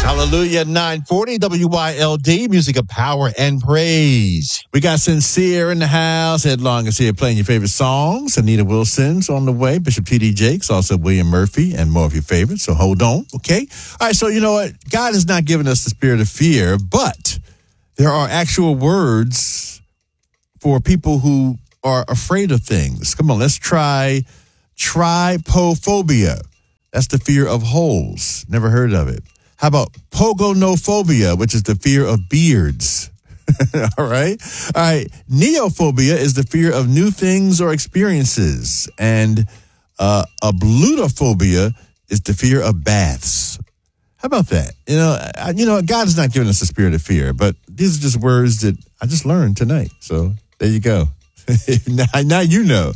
Hallelujah, 940 WYLD, music of power and praise. We got Sincere in the house. Ed Long is here playing your favorite songs. Anita Wilson's on the way. Bishop T.D. Jakes, also William Murphy, and more of your favorites. So hold on, okay? All right, so you know what? God has not given us the spirit of fear, but there are actual words for people who are afraid of things. Come on, let's try trypophobia. That's the fear of holes. Never heard of it. How about pogonophobia, which is the fear of beards? All right. Neophobia is the fear of new things or experiences. And ablutophobia is the fear of baths. How about that? God has not given us a spirit of fear, but these are just words that I just learned tonight. So there you go. now you know.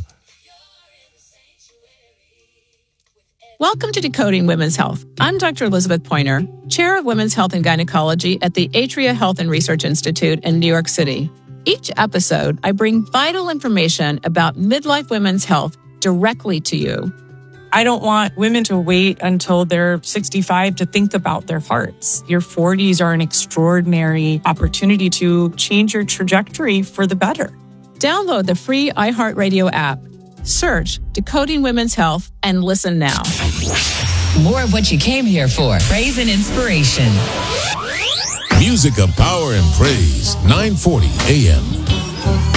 Welcome to Decoding Women's Health. I'm Dr. Elizabeth Pointer, Chair of Women's Health and Gynecology at the Atria Health and Research Institute in New York City. Each episode, I bring vital information about midlife women's health directly to you. I don't want women to wait until they're 65 to think about their hearts. Your 40s are an extraordinary opportunity to change your trajectory for the better. Download the free iHeartRadio app. Search Decoding Women's Health and listen now. More of what you came here for. Praise and inspiration. Music of power and praise. 940 AM.